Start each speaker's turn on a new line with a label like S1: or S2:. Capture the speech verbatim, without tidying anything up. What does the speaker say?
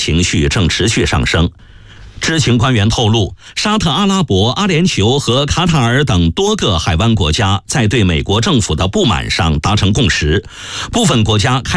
S1: 情绪正持续上升。知情官员透露，沙特阿拉伯、阿联酋和卡塔尔等多个海湾国家在对美国政府的不满上达成共识，部分国家开